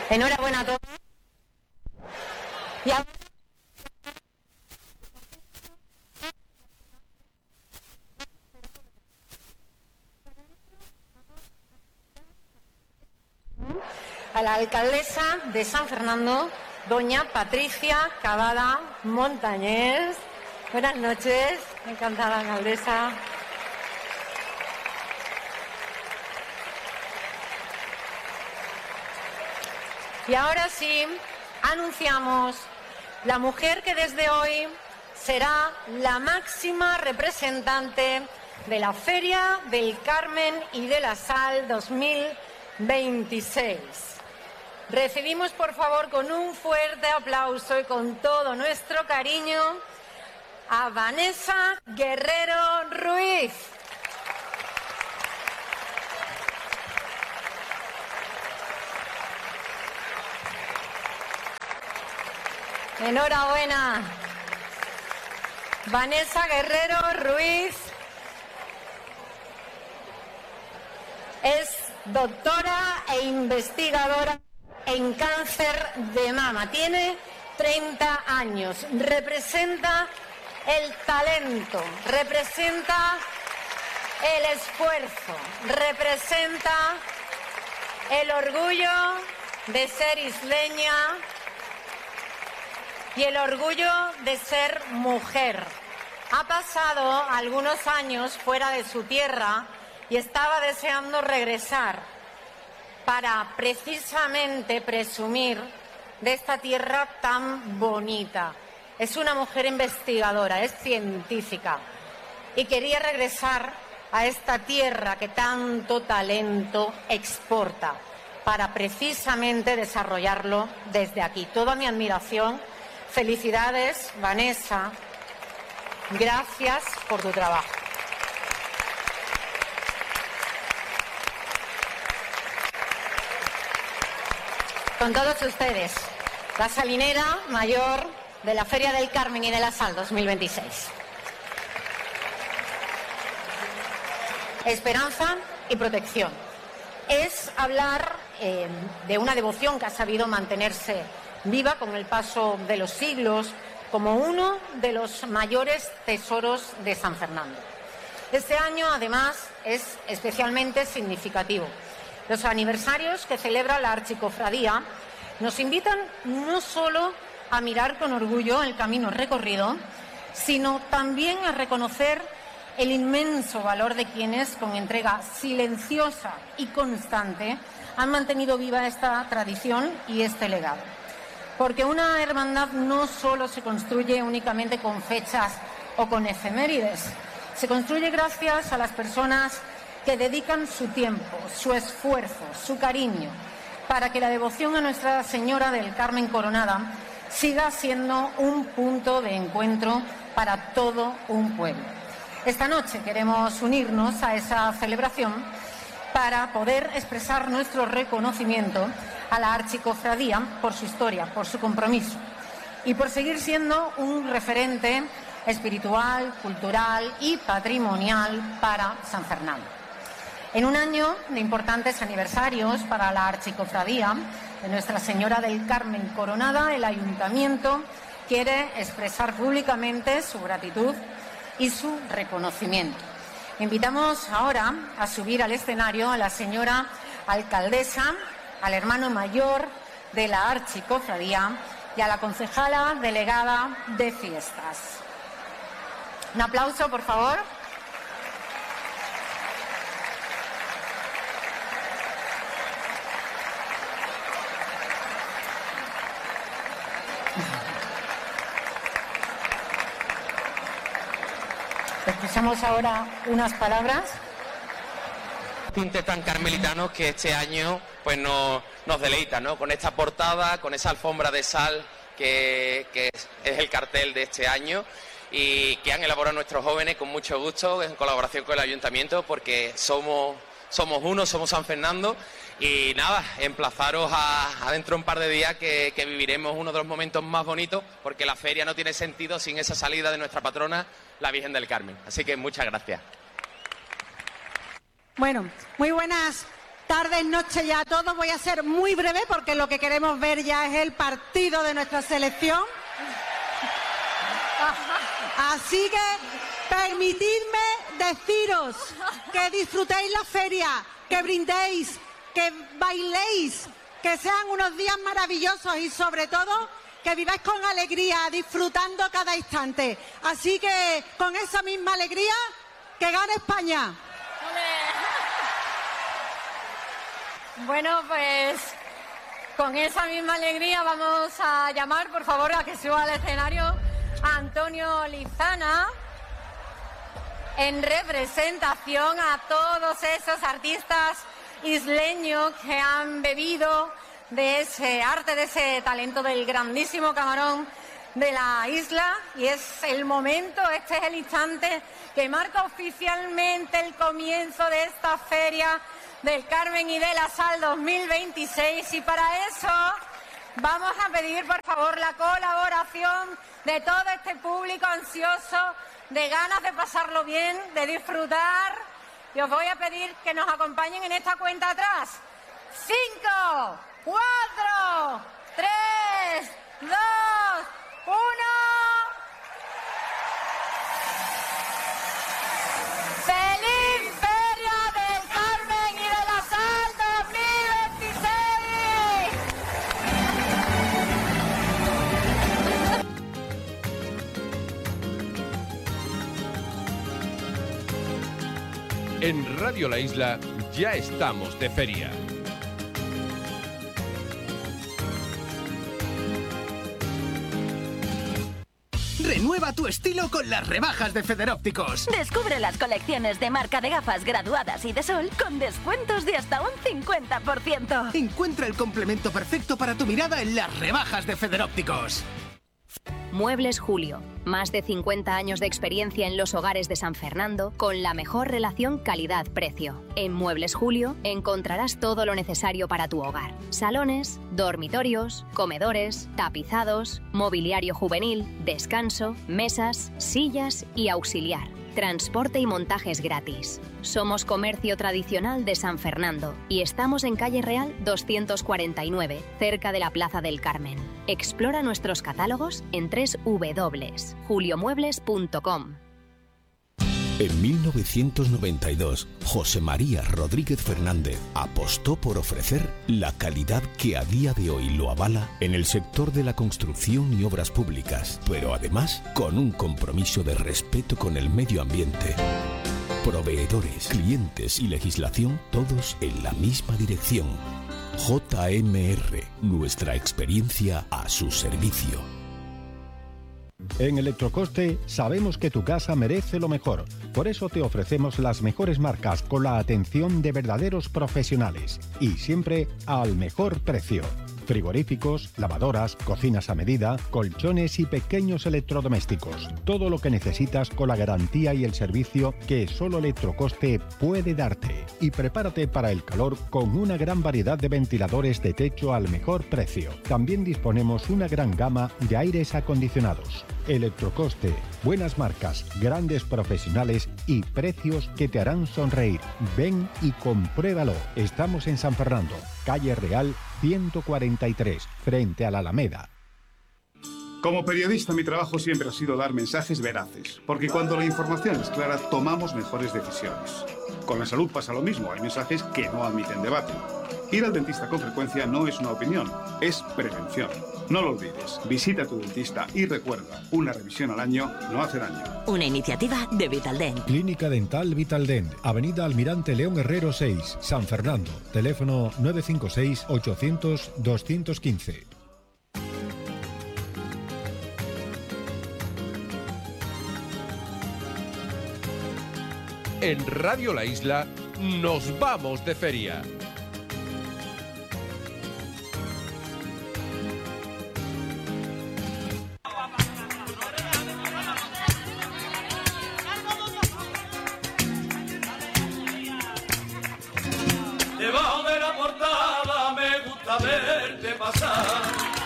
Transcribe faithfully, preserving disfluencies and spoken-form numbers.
Enhorabuena a todos. Y a... a la alcaldesa de San Fernando, doña Patricia Cavada Montañés. Buenas noches, encantada alcaldesa. Y ahora sí, anunciamos la mujer que desde hoy será la máxima representante de la Feria del Carmen y de la Sal dos mil veintiséis. Recibimos, por favor, con un fuerte aplauso y con todo nuestro cariño a Vanessa Guerrero Ruiz. Enhorabuena. Vanessa Guerrero Ruiz es doctora e investigadora en cáncer de mama. Tiene treinta años. Representa el talento, representa el esfuerzo, representa el orgullo de ser isleña y el orgullo de ser mujer. Ha pasado algunos años fuera de su tierra y estaba deseando regresar para precisamente presumir de esta tierra tan bonita. Es una mujer investigadora, es científica y quería regresar a esta tierra que tanto talento exporta para precisamente desarrollarlo desde aquí. Toda mi admiración. Felicidades, Vanessa. Gracias por tu trabajo. Con todos ustedes, la salinera mayor de la Feria del Carmen y de la Sal dos mil veintiséis. Esperanza y protección. Es hablar eh, de una devoción que ha sabido mantenerse viva con el paso de los siglos como uno de los mayores tesoros de San Fernando. Este año, además, es especialmente significativo. Los aniversarios que celebra la Archicofradía nos invitan no solo a mirar con orgullo el camino recorrido, sino también a reconocer el inmenso valor de quienes, con entrega silenciosa y constante, han mantenido viva esta tradición y este legado. Porque una hermandad no solo se construye únicamente con fechas o con efemérides, se construye gracias a las personas que dedican su tiempo, su esfuerzo, su cariño, para que la devoción a Nuestra Señora del Carmen Coronada siga siendo un punto de encuentro para todo un pueblo. Esta noche queremos unirnos a esa celebración para poder expresar nuestro reconocimiento a la Archicofradía por su historia, por su compromiso y por seguir siendo un referente espiritual, cultural y patrimonial para San Fernando. En un año de importantes aniversarios para la Archicofradía de Nuestra Señora del Carmen Coronada, el Ayuntamiento quiere expresar públicamente su gratitud y su reconocimiento. Invitamos ahora a subir al escenario a la señora alcaldesa, al hermano mayor de la Archicofradía y a la concejala delegada de fiestas. Un aplauso, por favor. Escuchamos ahora unas palabras. Tintes tan carmelitanos que este año pues nos, nos deleita, ¿no? Con esta portada, con esa alfombra de sal que, que es, es el cartel de este año y que han elaborado nuestros jóvenes con mucho gusto en colaboración con el Ayuntamiento, porque somos, somos uno, somos San Fernando. Y nada, emplazaros a, a dentro de un par de días que, que viviremos uno de los momentos más bonitos, porque la feria no tiene sentido sin esa salida de nuestra patrona, la Virgen del Carmen. Así que muchas gracias. Bueno, muy buenas tardes, noches ya a todos. Voy a ser muy breve porque lo que queremos ver ya es el partido de nuestra selección. Así que permitidme deciros que disfrutéis la feria, que brindéis, que bailéis, que sean unos días maravillosos y sobre todo que viváis con alegría, disfrutando cada instante. Así que con esa misma alegría, que gane España. Bueno, pues con esa misma alegría vamos a llamar, por favor, a que suba al escenario a Antonio Lizana en representación a todos esos artistas isleños que han bebido de ese arte, de ese talento del grandísimo camarón de la isla. Y es el momento, este es el instante que marca oficialmente el comienzo de esta feria del Carmen y de la Sal dos mil veintiséis. Y para eso vamos a pedir, por favor, la colaboración de todo este público ansioso, de ganas de pasarlo bien, de disfrutar. Y os voy a pedir que nos acompañen en esta cuenta atrás. Cinco, cuatro, tres, dos, uno. ¡Feliz Feria del Carmen y de la Sal dos mil veintiséis! En Radio La Isla ya estamos de feria. Renueva tu estilo con las rebajas de Federópticos. Descubre las colecciones de marca de gafas graduadas y de sol con descuentos de hasta un cincuenta por ciento. Encuentra el complemento perfecto para tu mirada en las rebajas de Federópticos. Muebles Julio. Más de cincuenta años de experiencia en los hogares de San Fernando con la mejor relación calidad-precio. En Muebles Julio encontrarás todo lo necesario para tu hogar. Salones, dormitorios, comedores, tapizados, mobiliario juvenil, descanso, mesas, sillas y auxiliar. Transporte y montajes gratis. Somos comercio tradicional de San Fernando y estamos en Calle Real doscientos cuarenta y nueve, cerca de la Plaza del Carmen. Explora nuestros catálogos en doble u doble u doble u punto julio muebles punto com. En mil novecientos noventa y dos, José María Rodríguez Fernández apostó por ofrecer la calidad que a día de hoy lo avala en el sector de la construcción y obras públicas, pero además con un compromiso de respeto con el medio ambiente. Proveedores, clientes y legislación, todos en la misma dirección. J M R, nuestra experiencia a su servicio. En Electrocoste sabemos que tu casa merece lo mejor. Por eso te ofrecemos las mejores marcas con la atención de verdaderos profesionales y siempre al mejor precio. Frigoríficos, lavadoras, cocinas a medida, colchones y pequeños electrodomésticos. Todo lo que necesitas con la garantía y el servicio que solo Electrocoste puede darte. Y prepárate para el calor con una gran variedad de ventiladores de techo al mejor precio. También disponemos una gran gama de aires acondicionados. Electrocoste, buenas marcas, grandes profesionales y precios que te harán sonreír. Ven y compruébalo. Estamos en San Fernando, calle Real ciento cuarenta y tres, frente a la Alameda. Como periodista, mi trabajo siempre ha sido dar mensajes veraces, porque cuando la información es clara, tomamos mejores decisiones. Con la salud pasa lo mismo, hay mensajes que no admiten debate. Ir al dentista con frecuencia no es una opinión, es prevención. No lo olvides, visita a tu dentista y recuerda, una revisión al año no hace daño. Una iniciativa de Vitaldent. Clínica Dental Vitaldent, Avenida Almirante León Herrero seis, San Fernando. Teléfono nueve cinco seis, ochocientos, doscientos quince. En Radio La Isla nos vamos de feria. Debajo de la portada me gusta verte pasar.